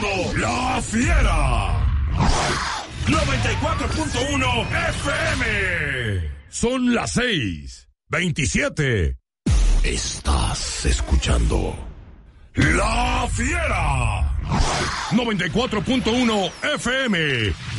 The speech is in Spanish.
La Fiera. 94.1 FM. Son las 6:27. Estás escuchando La Fiera. 94.1 FM.